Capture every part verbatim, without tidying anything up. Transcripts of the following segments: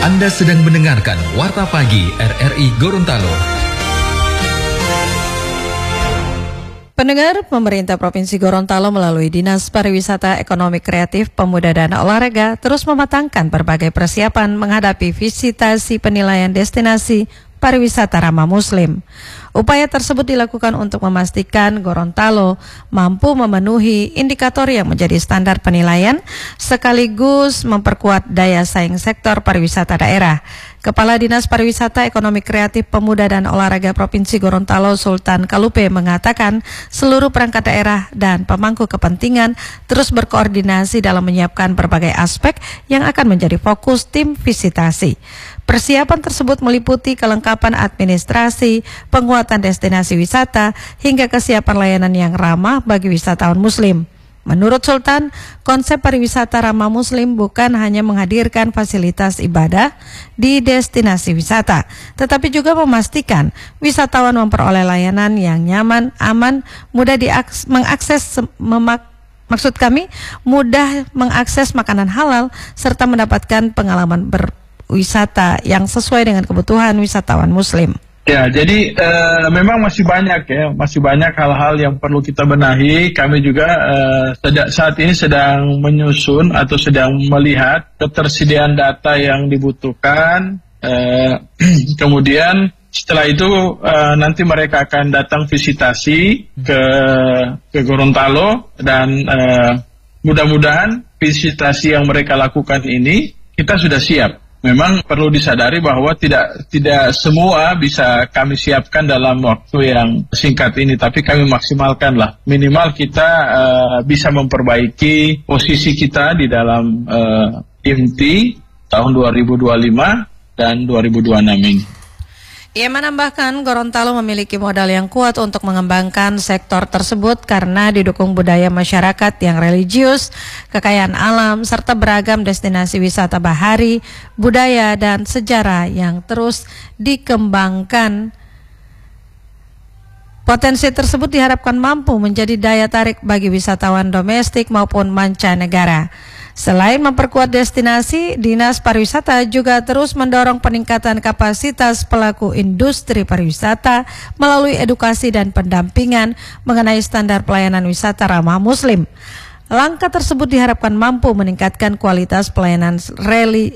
Anda sedang mendengarkan Warta Pagi R R I Gorontalo. Pendengar, pemerintah Provinsi Gorontalo melalui Dinas Pariwisata Ekonomi Kreatif Pemuda dan Olahraga terus mematangkan berbagai persiapan menghadapi visitasi penilaian destinasi pariwisata ramah Muslim. Upaya tersebut dilakukan untuk memastikan Gorontalo mampu memenuhi indikator yang menjadi standar penilaian sekaligus memperkuat daya saing sektor pariwisata daerah. Kepala Dinas Pariwisata Ekonomi Kreatif Pemuda dan Olahraga Provinsi Gorontalo Sultan Kalupe mengatakan seluruh perangkat daerah dan pemangku kepentingan terus berkoordinasi dalam menyiapkan berbagai aspek yang akan menjadi fokus tim visitasi. Persiapan tersebut meliputi kelengkapan administrasi, penguatan destinasi wisata, hingga kesiapan layanan yang ramah bagi wisatawan Muslim. Menurut Sultan, konsep pariwisata ramah Muslim bukan hanya menghadirkan fasilitas ibadah di destinasi wisata, tetapi juga memastikan wisatawan memperoleh layanan yang nyaman, aman, mudah diaks- mengakses memak maksud kami mudah mengakses makanan halal serta mendapatkan pengalaman ber wisata yang sesuai dengan kebutuhan wisatawan Muslim. Ya, jadi uh, memang masih banyak ya, masih banyak hal-hal yang perlu kita benahi. Kami juga uh, sedang, saat ini sedang menyusun atau sedang melihat ketersediaan data yang dibutuhkan. Uh, kemudian setelah itu uh, nanti mereka akan datang visitasi ke ke Gorontalo dan uh, mudah-mudahan visitasi yang mereka lakukan ini kita sudah siap. Memang perlu disadari bahwa tidak tidak semua bisa kami siapkan dalam waktu yang singkat ini, tapi kami maksimalkan lah. Minimal kita uh, bisa memperbaiki posisi kita di dalam uh, I M T tahun dua ribu dua puluh lima dan dua ribu dua puluh enam ini. Ia menambahkan Gorontalo memiliki modal yang kuat untuk mengembangkan sektor tersebut karena didukung budaya masyarakat yang religius, kekayaan alam, serta beragam destinasi wisata bahari, budaya, dan sejarah yang terus dikembangkan. Potensi tersebut diharapkan mampu menjadi daya tarik bagi wisatawan domestik maupun mancanegara. Selain memperkuat destinasi, Dinas Pariwisata juga terus mendorong peningkatan kapasitas pelaku industri pariwisata melalui edukasi dan pendampingan mengenai standar pelayanan wisata ramah Muslim. Langkah tersebut diharapkan mampu meningkatkan kualitas pelayanan reli.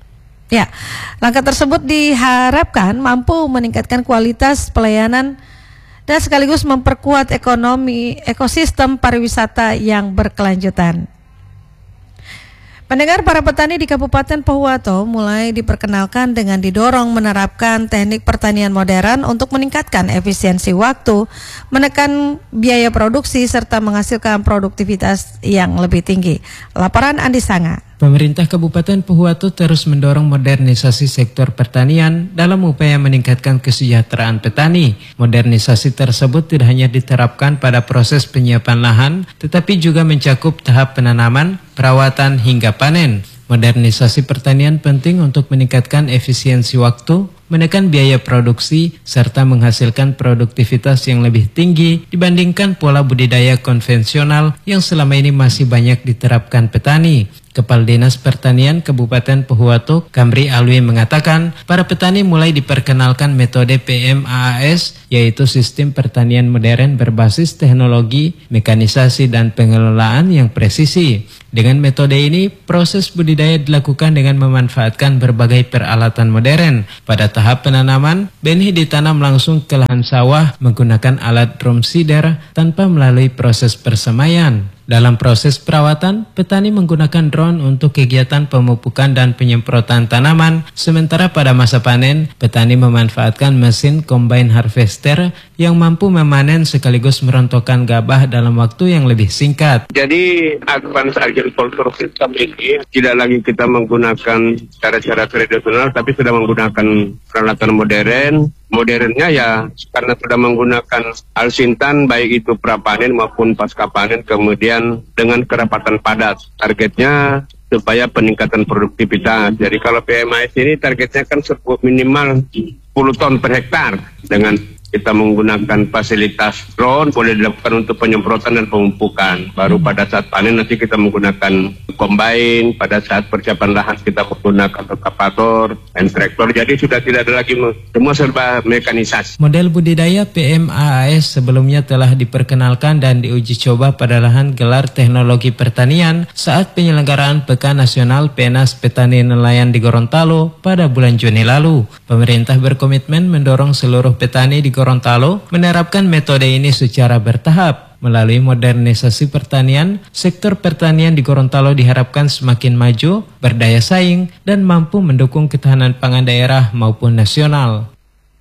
Ya, langkah tersebut diharapkan mampu meningkatkan kualitas pelayanan dan sekaligus memperkuat ekonomi ekosistem pariwisata yang berkelanjutan. Pendengar, para petani di Kabupaten Pohuwato mulai diperkenalkan dengan didorong menerapkan teknik pertanian modern untuk meningkatkan efisiensi waktu, menekan biaya produksi, serta menghasilkan produktivitas yang lebih tinggi. Laporan Andi Sanga. Pemerintah Kabupaten Pohuwato terus mendorong modernisasi sektor pertanian dalam upaya meningkatkan kesejahteraan petani. Modernisasi tersebut tidak hanya diterapkan pada proses penyiapan lahan, tetapi juga mencakup tahap penanaman, perawatan hingga panen. Modernisasi pertanian penting untuk meningkatkan efisiensi waktu, menekan biaya produksi, serta menghasilkan produktivitas yang lebih tinggi dibandingkan pola budidaya konvensional yang selama ini masih banyak diterapkan petani. Kepala Dinas Pertanian Kabupaten Pohuwato, Kamri Alwi mengatakan, para petani mulai diperkenalkan metode P M A A S, yaitu sistem pertanian modern berbasis teknologi, mekanisasi, dan pengelolaan yang presisi. Dengan metode ini, proses budidaya dilakukan dengan memanfaatkan berbagai peralatan modern. Pada tahap penanaman, benih ditanam langsung ke lahan sawah menggunakan alat drum seeder tanpa melalui proses persemaian. Dalam proses perawatan, petani menggunakan drone untuk kegiatan pemupukan dan penyemprotan tanaman, sementara pada masa panen, petani memanfaatkan mesin combine harvester yang mampu memanen sekaligus merontokkan gabah dalam waktu yang lebih singkat. Jadi, advance agriculture system ini tidak lagi kita menggunakan cara-cara tradisional, tapi sudah menggunakan peralatan modern. Modernnya ya karena sudah menggunakan alsintan baik itu prapanen maupun pasca panen, kemudian dengan kerapatan padat. Targetnya supaya peningkatan produktivitas. Jadi kalau P M A S ini targetnya kan minimal sepuluh ton per hektar dengan kita menggunakan fasilitas drone, boleh dilakukan untuk penyemprotan dan pemupukan. Baru pada saat panen nanti kita menggunakan combine, pada saat persiapan lahan kita menggunakan excavator dan traktor. Jadi sudah tidak ada lagi, semua serba mekanisasi. Model budidaya P M A A S sebelumnya telah diperkenalkan dan diuji coba pada lahan gelar teknologi pertanian saat penyelenggaraan Pekan Nasional Penas Petani Nelayan di Gorontalo pada bulan Juni lalu. Pemerintah berkomitmen mendorong seluruh petani di Gorontalo menerapkan metode ini secara bertahap. Melalui modernisasi pertanian, sektor pertanian di Gorontalo diharapkan semakin maju, berdaya saing, dan mampu mendukung ketahanan pangan daerah maupun nasional.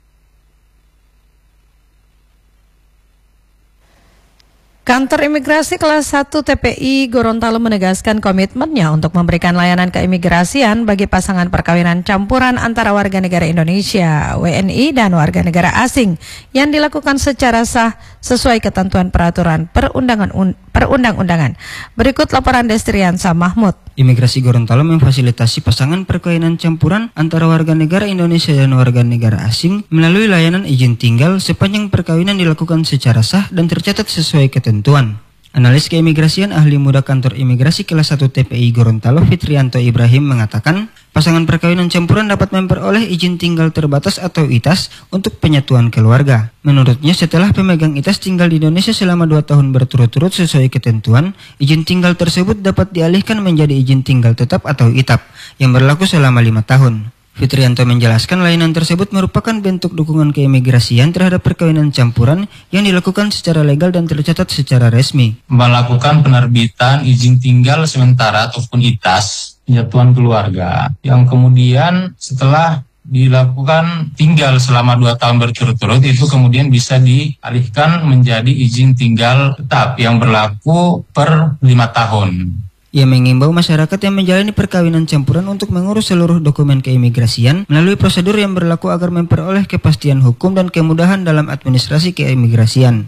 Kantor Imigrasi Kelas satu T P I Gorontalo menegaskan komitmennya untuk memberikan layanan keimigrasian bagi pasangan perkawinan campuran antara warga negara Indonesia, W N I, dan warga negara asing yang dilakukan secara sah sesuai ketentuan peraturan perundangan perundang-undangan. Berikut laporan Destriansa Mahmud. Imigrasi Gorontalo memfasilitasi pasangan perkawinan campuran antara warga negara Indonesia dan warga negara asing melalui layanan izin tinggal sepanjang perkawinan dilakukan secara sah dan tercatat sesuai ketentuan. Analis keimigrasian ahli muda kantor imigrasi kelas satu T P I Gorontalo Fitrianto Ibrahim mengatakan, pasangan perkawinan campuran dapat memperoleh izin tinggal terbatas atau I T A S untuk penyatuan keluarga. Menurutnya, setelah pemegang I T A S tinggal di Indonesia selama dua tahun berturut-turut sesuai ketentuan, izin tinggal tersebut dapat dialihkan menjadi izin tinggal tetap atau I T A P yang berlaku selama lima tahun. Fitrianto menjelaskan layanan tersebut merupakan bentuk dukungan keimigrasian terhadap perkawinan campuran yang dilakukan secara legal dan tercatat secara resmi. Melakukan penerbitan izin tinggal sementara ataupun I T A S, penyatuan keluarga, yang kemudian setelah dilakukan tinggal selama dua tahun berturut-turut itu kemudian bisa dialihkan menjadi izin tinggal tetap yang berlaku per lima tahun. Ia mengimbau masyarakat yang menjalani perkawinan campuran untuk mengurus seluruh dokumen keimigrasian melalui prosedur yang berlaku agar memperoleh kepastian hukum dan kemudahan dalam administrasi keimigrasian.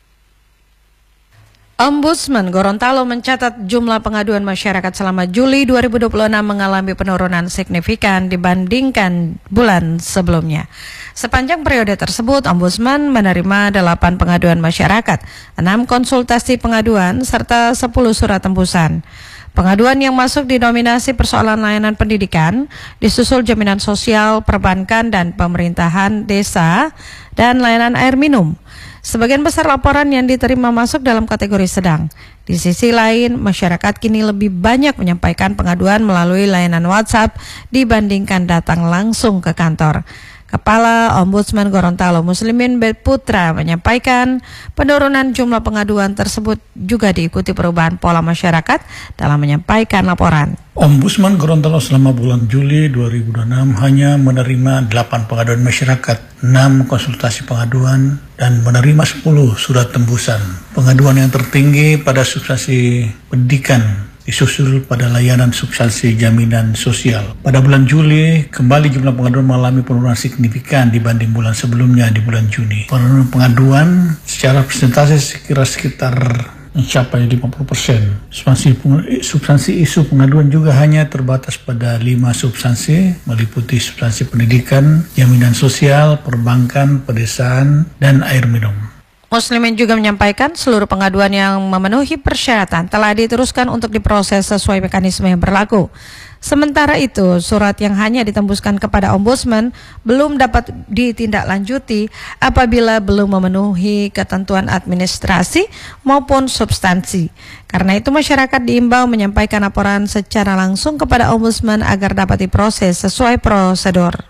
Ombudsman Gorontalo mencatat jumlah pengaduan masyarakat selama Juli dua ribu dua puluh enam mengalami penurunan signifikan dibandingkan bulan sebelumnya. Sepanjang periode tersebut, Ombudsman menerima delapan pengaduan masyarakat, enam konsultasi pengaduan, serta sepuluh surat tembusan. Pengaduan yang masuk didominasi persoalan layanan pendidikan, disusul jaminan sosial, perbankan, dan pemerintahan desa, dan layanan air minum. Sebagian besar laporan yang diterima masuk dalam kategori sedang. Di sisi lain, masyarakat kini lebih banyak menyampaikan pengaduan melalui layanan WhatsApp dibandingkan datang langsung ke kantor. Kepala Ombudsman Gorontalo Muslimin Bet Putra menyampaikan penurunan jumlah pengaduan tersebut juga diikuti perubahan pola masyarakat dalam menyampaikan laporan. Ombudsman Gorontalo selama bulan Juli dua ribu dua puluh enam hanya menerima delapan pengaduan masyarakat, enam konsultasi pengaduan, dan menerima sepuluh surat tembusan. Pengaduan yang tertinggi pada substansi pendidikan disusul pada layanan substansi jaminan sosial. Pada bulan Juli, kembali jumlah pengaduan mengalami penurunan signifikan dibanding bulan sebelumnya di bulan Juni. Penurunan pengaduan secara persentase sekira sekitar mencapai lima puluh persen. Substansi, substansi isu pengaduan juga hanya terbatas pada lima substansi, meliputi substansi pendidikan, jaminan sosial, perbankan, pedesaan, dan air minum. Muslimin juga menyampaikan seluruh pengaduan yang memenuhi persyaratan telah diteruskan untuk diproses sesuai mekanisme yang berlaku. Sementara itu, surat yang hanya ditembuskan kepada Ombudsman belum dapat ditindaklanjuti apabila belum memenuhi ketentuan administrasi maupun substansi. Karena itu, masyarakat diimbau menyampaikan laporan secara langsung kepada Ombudsman agar dapat diproses sesuai prosedur.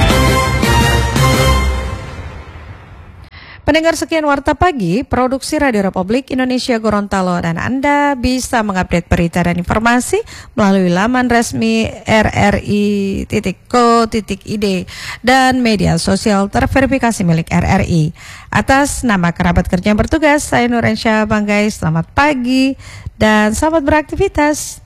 Pendengar, sekian Warta Pagi, produksi Radio Republik Indonesia Gorontalo, dan Anda bisa mengupdate berita dan informasi melalui laman resmi r r i titik co titik i d dan media sosial terverifikasi milik R R I. Atas nama kerabat kerja yang bertugas, saya Nurensyah Banggai, selamat pagi dan selamat beraktivitas.